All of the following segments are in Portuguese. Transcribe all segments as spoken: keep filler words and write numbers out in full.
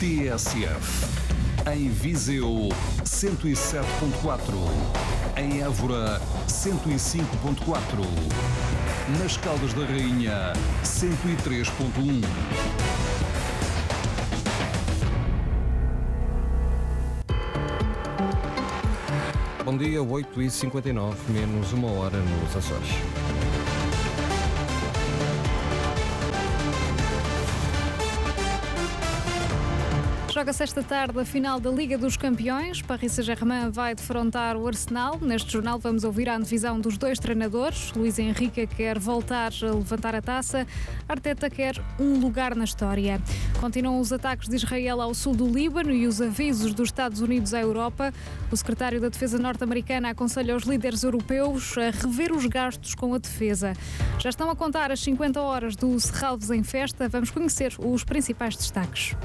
T S F. Em Viseu, cento e sete ponto quatro. Em Évora, cento e cinco ponto quatro. Nas Caldas da Rainha, cento e três ponto um. Bom dia, oito e cinquenta e nove, menos uma hora nos Açores. Joga-se esta tarde a final da Liga dos Campeões. Paris Saint-Germain vai defrontar o Arsenal. Neste jornal vamos ouvir a antevisão dos dois treinadores. Luís Henrique quer voltar a levantar a taça. Arteta quer um lugar na história. Continuam os ataques de Israel ao sul do Líbano e os avisos dos Estados Unidos à Europa. O secretário da Defesa norte-americana aconselha os líderes europeus a rever os gastos com a defesa. Já estão a contar as cinquenta horas do Serralves em festa. Vamos conhecer os principais destaques.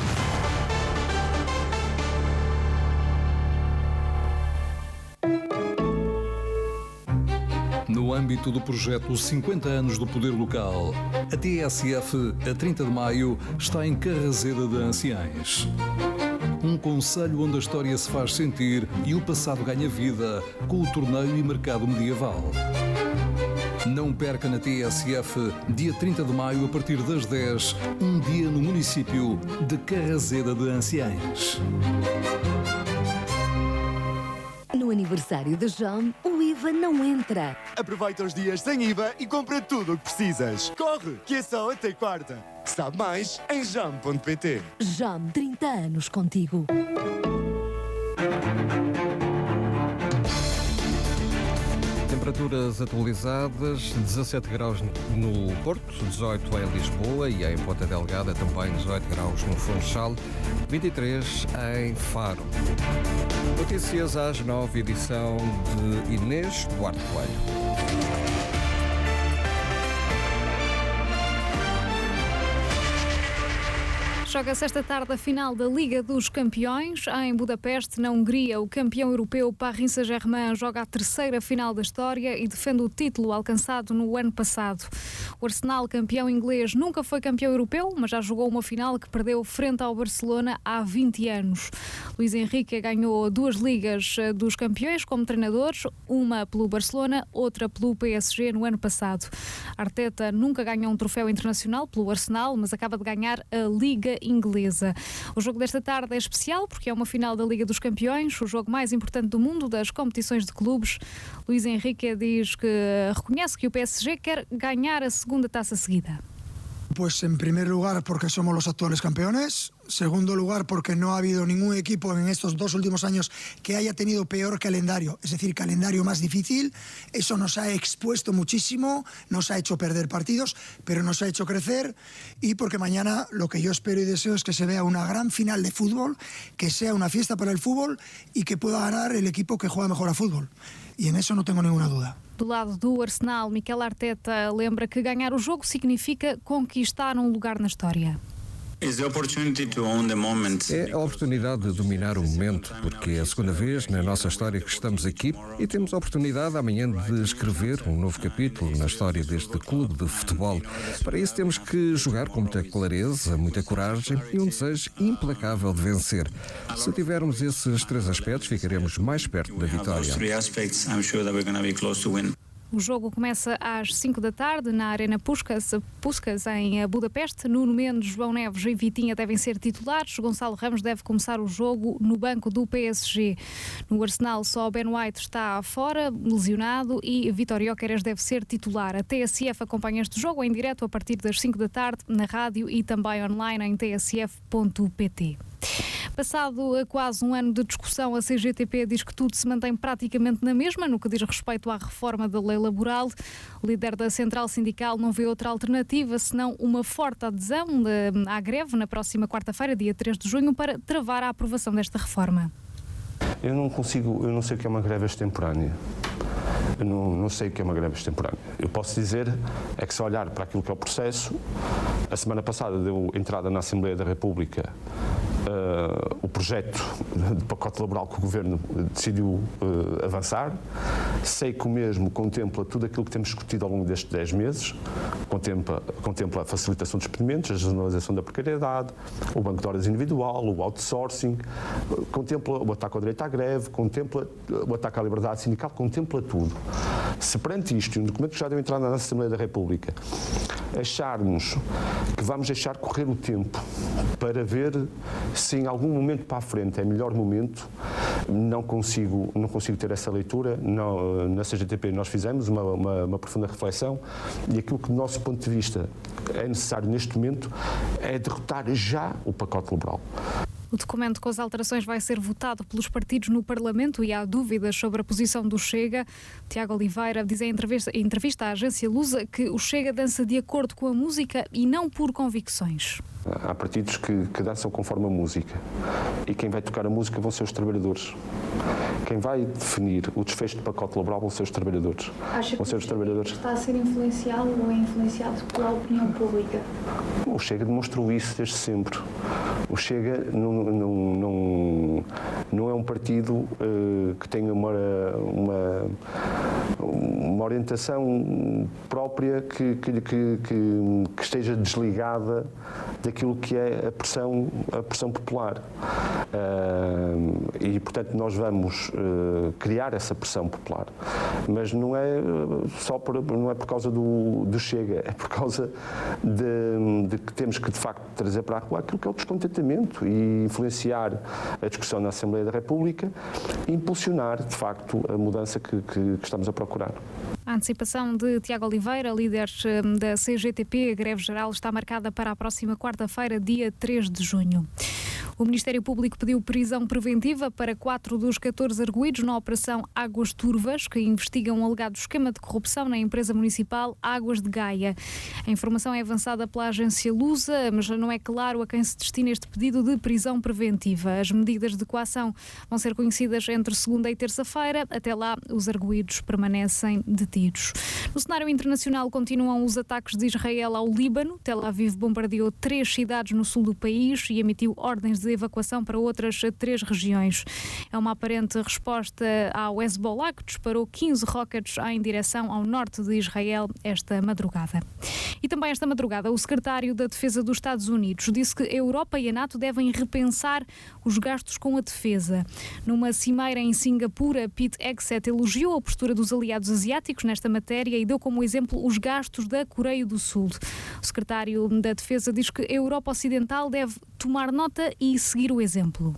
No âmbito do projeto cinquenta anos do Poder Local, a T S F, a trinta de maio, está em Carrazeda de Anciães. Um concelho onde a história se faz sentir e o passado ganha vida com o torneio e mercado medieval. Não perca na T S F, dia trinta de maio, a partir das dez, um dia no município de Carrazeda de Anciães. No aniversário da Jam, o I V A não entra. Aproveita os dias sem I V A e compra tudo o que precisas. Corre, que é só até quarta. Sabe mais em jam ponto pt. Jam, trinta anos contigo. Temperaturas atualizadas, dezassete graus no Porto, dezoito em Lisboa e em Ponta Delgada, também dezoito graus no Funchal, vinte e três em Faro. Notícias às nove, edição de Inês Duarte Coelho. Joga-se esta tarde a final da Liga dos Campeões. Em Budapeste, na Hungria, o campeão europeu Paris Saint-Germain joga a terceira final da história e defende o título alcançado no ano passado. O Arsenal, campeão inglês, nunca foi campeão europeu, mas já jogou uma final que perdeu frente ao Barcelona há vinte anos. Luís Henrique ganhou duas Ligas dos Campeões como treinador, uma pelo Barcelona, outra pelo P S G no ano passado. Arteta nunca ganhou um troféu internacional pelo Arsenal, mas acaba de ganhar a Liga inglesa. O jogo desta tarde é especial porque é uma final da Liga dos Campeões, o jogo mais importante do mundo das competições de clubes. Luís Henrique diz que reconhece que o P S G quer ganhar a segunda taça seguida. Pues en primer lugar porque somos los actuales campeones, segundo lugar porque no ha habido ningún equipo en estos dos últimos años que haya tenido peor calendario, es decir, calendario más difícil. Eso nos ha expuesto muchísimo, nos ha hecho perder partidos, pero nos ha hecho crecer, y porque mañana lo que yo espero y deseo es que se vea una gran final de fútbol, que sea una fiesta para el fútbol y que pueda ganar el equipo que juega mejor a fútbol. E en eso não tenho nenhuma dúvida. Do lado do Arsenal, Mikel Arteta lembra que ganhar o jogo significa conquistar um lugar na história. É a oportunidade de dominar o momento, porque é a segunda vez na nossa história que estamos aqui e temos a oportunidade amanhã de escrever um novo capítulo na história deste clube de futebol. Para isso temos que jogar com muita clareza, muita coragem e um desejo implacável de vencer. Se tivermos esses três aspectos, ficaremos mais perto da vitória. O jogo começa às cinco da tarde na Arena Puskás, Puskás em Budapeste. Nuno Mendes, João Neves e Vitinha devem ser titulares. Gonçalo Ramos deve começar o jogo no banco do P S G. No Arsenal, só Ben White está fora, lesionado, e Vítor Gyökeres deve ser titular. A T S F acompanha este jogo em direto a partir das cinco da tarde na rádio e também online em t s f ponto p t. Passado quase um ano de discussão, a C G T P diz que tudo se mantém praticamente na mesma no que diz respeito à reforma da lei laboral. O líder da Central Sindical não vê outra alternativa senão uma forte adesão à greve na próxima quarta-feira, dia três de junho, para travar a aprovação desta reforma. Eu não consigo, eu não sei o que é uma greve extemporânea. Eu não, não sei o que é uma greve extemporânea. Eu posso dizer é que se olhar para aquilo que é o processo, a semana passada deu entrada na Assembleia da República uh, o projeto de pacote laboral que o Governo decidiu uh, avançar. Sei que o mesmo contempla tudo aquilo que temos discutido ao longo destes dez meses, contempla, contempla a facilitação dos despedimentos, a generalização da precariedade, o banco de horas individual, o outsourcing, contempla o ataque ao direito à greve, contempla o ataque à liberdade sindical, contempla tudo. Se perante isto, e um documento que já deu entrada na Assembleia da República, acharmos que vamos deixar correr o tempo para ver se em algum momento para a frente é melhor momento, não consigo, não consigo ter essa leitura. Não, na C G T P nós fizemos uma, uma, uma profunda reflexão e aquilo que do nosso ponto de vista é necessário neste momento é derrotar já o pacote laboral. O documento com as alterações vai ser votado pelos partidos no Parlamento e há dúvidas sobre a posição do Chega. Tiago Oliveira diz em entrevista, em entrevista à agência Lusa que o Chega dança de acordo com a música e não por convicções. Há partidos que, que dançam conforme a música e quem vai tocar a música vão ser os trabalhadores. Quem vai definir o desfecho do pacote laboral vão ser os trabalhadores. Acha vão ser os trabalhadores. Está a ser influenciado ou é influenciado pela opinião pública? O Chega demonstrou isso desde sempre. O Chega não, não, não, não é um partido uh, que tenha uma, uma, uma orientação própria que, que, que, que, que esteja desligada daquilo que é a pressão, a pressão popular. Uh, e, portanto, nós vamos uh, criar essa pressão popular. Mas não é só por, não é por causa do, do Chega, é por causa de, de que temos que, de facto, trazer para a rua aquilo que é o descontentamento e influenciar a discussão na Assembleia da República e impulsionar, de facto, a mudança que, que, que estamos a procurar. A antecipação de Tiago Oliveira, líder da C G T P, a greve geral está marcada para a próxima quarta-feira, dia três de junho. O Ministério Público pediu prisão preventiva para quatro dos catorze arguidos na Operação Águas Turvas, que investigam um alegado esquema de corrupção na empresa municipal Águas de Gaia. A informação é avançada pela agência Lusa, mas não é claro a quem se destina este pedido de prisão preventiva. As medidas de coação vão ser conhecidas entre segunda e terça-feira. Até lá, os arguidos permanecem detidos. No cenário internacional, continuam os ataques de Israel ao Líbano. Tel Aviv bombardeou três cidades no sul do país e emitiu ordens de de evacuação para outras três regiões. É uma aparente resposta ao Hezbollah, que disparou quinze rockets em direção ao norte de Israel esta madrugada. E também esta madrugada, o secretário da Defesa dos Estados Unidos disse que a Europa e a NATO devem repensar os gastos com a defesa. Numa cimeira em Singapura, Pete Hegseth elogiou a postura dos aliados asiáticos nesta matéria e deu como exemplo os gastos da Coreia do Sul. O secretário da Defesa diz que a Europa Ocidental deve tomar nota e seguir o exemplo.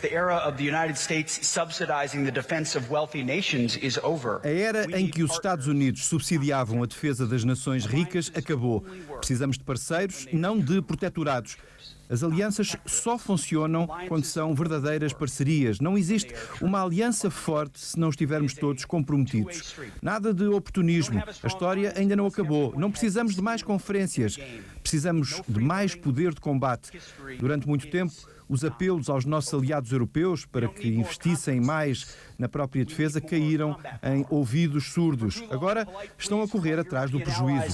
A era em que os Estados Unidos subsidiavam a defesa das nações ricas acabou. Precisamos de parceiros, não de protetorados. As alianças só funcionam quando são verdadeiras parcerias. Não existe uma aliança forte se não estivermos todos comprometidos. Nada de oportunismo. A história ainda não acabou. Não precisamos de mais conferências. Precisamos de mais poder de combate. Durante muito tempo, os apelos aos nossos aliados europeus para que investissem mais na própria defesa caíram em ouvidos surdos. Agora estão a correr atrás do prejuízo.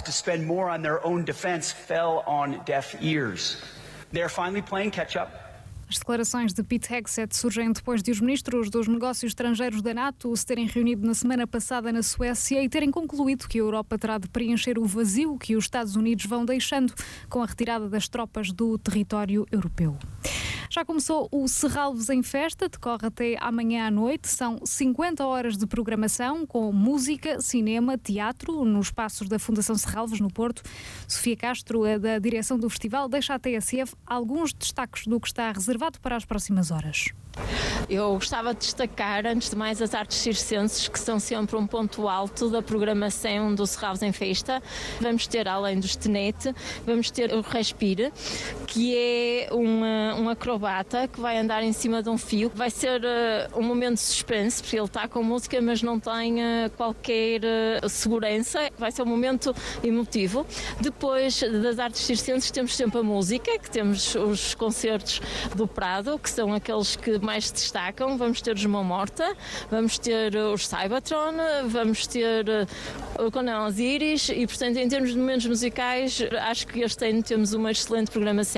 As declarações de Pete Hegseth surgem depois de os ministros dos negócios estrangeiros da NATO se terem reunido na semana passada na Suécia e terem concluído que a Europa terá de preencher o vazio que os Estados Unidos vão deixando com a retirada das tropas do território europeu. Já começou o Serralves em Festa, decorre até amanhã à noite. São cinquenta horas de programação com música, cinema, teatro nos espaços da Fundação Serralves, no Porto. Sofia Castro, da direção do festival, deixa à T S F alguns destaques do que está reservado para as próximas horas. Eu gostava de destacar, antes de mais, as artes circenses, que são sempre um ponto alto da programação do Serralves em Festa. Vamos ter, além do Stenete, vamos ter o Respire, que é uma, um acrobata que vai andar em cima de um fio. Vai ser uh, um momento de suspense, porque ele está com música, mas não tem uh, qualquer uh, segurança. Vai ser um momento emotivo. Depois das artes circenses temos sempre a música, que temos os concertos do Prado, que são aqueles que mais se destacam. Vamos ter os Mão Morta, vamos ter os Cybertron, vamos ter o Conan Osiris e, portanto, em termos de momentos musicais, acho que este ano temos uma excelente programação.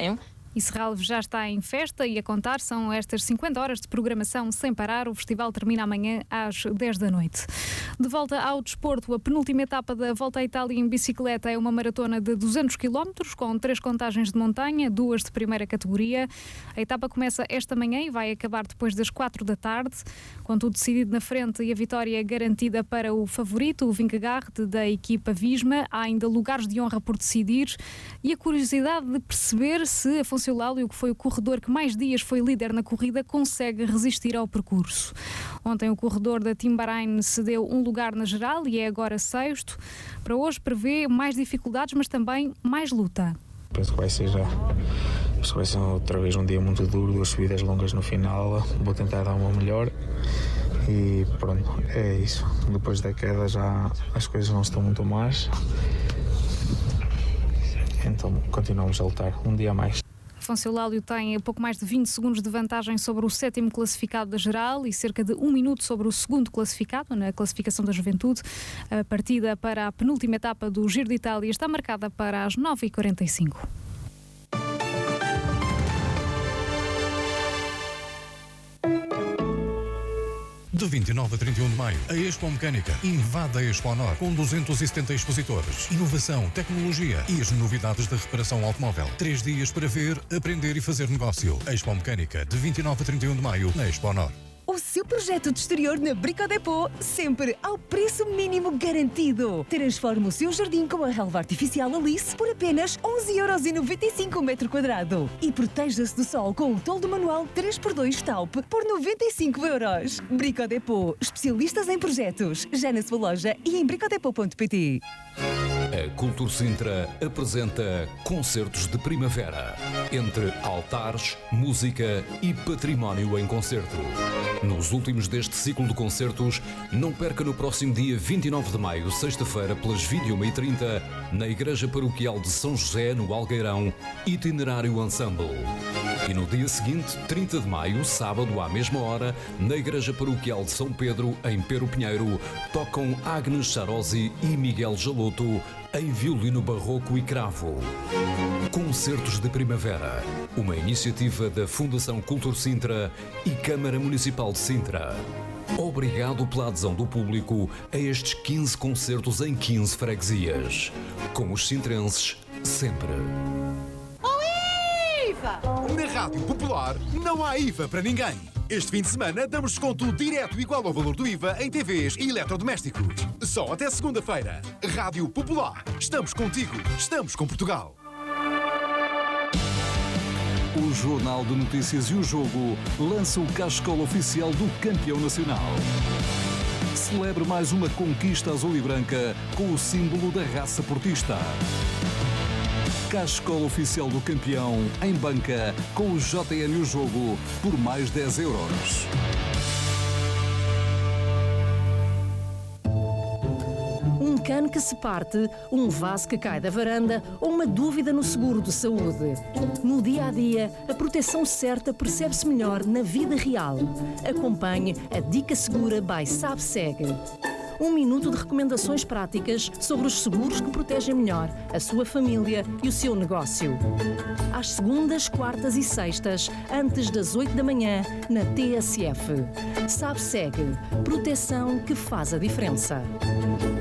E Serralves já está em festa e a contar, são estas cinquenta horas de programação sem parar. O festival termina amanhã às dez da noite. De volta ao desporto, a penúltima etapa da Volta à Itália em bicicleta é uma maratona de duzentos quilómetros, com três contagens de montanha, duas de primeira categoria. A etapa começa esta manhã e vai acabar depois das quatro da tarde, com tudo decidido na frente e a vitória garantida para o favorito, o Vingegaard, da equipa Visma. Há ainda lugares de honra por decidir e a curiosidade de perceber se Afonso Eulálio, que foi o corredor que mais dias foi líder na corrida, consegue resistir ao percurso. Ontem o corredor da Team Bahrein cedeu um lugar na geral e é agora sexto. Para hoje prevê mais dificuldades, mas também mais luta. Penso que vai ser já. Penso que vai ser outra vez um dia muito duro, duas subidas longas no final. Vou tentar dar uma melhor e pronto, é isso. Depois da queda já as coisas não estão muito más. Então continuamos a lutar um dia a mais. Afonso Eulálio tem pouco mais de vinte segundos de vantagem sobre o sétimo classificado da geral e cerca de um minuto sobre o segundo classificado na classificação da juventude. A partida para a penúltima etapa do Giro de Itália está marcada para as nove e quarenta e cinco. De vinte e nove a trinta e um de maio, a Expo Mecânica invade a Expo Honor com duzentos e setenta expositores. Inovação, tecnologia e as novidades da reparação automóvel. Três dias para ver, aprender e fazer negócio. Expo Mecânica, de vinte e nove a trinta e um de maio, na Expo Honor. O seu projeto de exterior na Brico Depot, sempre ao preço mínimo garantido. Transforme o seu jardim com a relva artificial Alice por apenas onze euros e noventa e cinco o metro quadrado. E proteja-se do sol com o toldo manual três por dois Taup por noventa e cinco euros. Brico Depot, especialistas em projetos. Já na sua loja e em bricodepot ponto pt. A Cultur Sintra apresenta Concertos de Primavera, entre altares, música e património em concerto. Nos últimos deste ciclo de concertos, não perca no próximo dia vinte e nove de maio, sexta-feira, pelas vinte e uma e trinta, na Igreja Paroquial de São José, no Algueirão, Itinerário Ensemble. E no dia seguinte, trinta de maio, sábado, à mesma hora, na Igreja Paroquial de São Pedro, em Pero Pinheiro, tocam Agnes Charosi e Miguel Jaloto em violino barroco e cravo. Concertos de Primavera, uma iniciativa da Fundação Cultur Sintra e Câmara Municipal de Sintra. Obrigado pela adesão do público a estes quinze concertos em quinze freguesias. Com os sintrenses, sempre. Na Rádio Popular não há I V A para ninguém. Este fim de semana damos desconto direto igual ao valor do I V A em T Vs e eletrodomésticos. Só até segunda-feira. Rádio Popular. Estamos contigo. Estamos com Portugal. O Jornal de Notícias e o Jogo lança o cascola oficial do campeão nacional. Celebre mais uma conquista azul e branca com o símbolo da raça portista. Cascola oficial do campeão em banca com o J N e o Jogo por mais dez euros. Um cano que se parte, um vaso que cai da varanda ou uma dúvida no seguro de saúde. No dia a dia, a proteção certa percebe-se melhor na vida real. Acompanhe a Dica Segura by SabSeg. Um minuto de recomendações práticas sobre os seguros que protegem melhor a sua família e o seu negócio. Às segundas, quartas e sextas, antes das oito da manhã, na T S F. SabSeg. Proteção que faz a diferença.